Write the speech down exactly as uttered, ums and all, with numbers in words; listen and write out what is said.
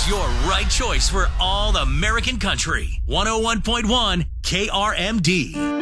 It's your right choice for all American country. one oh one point one K R M D.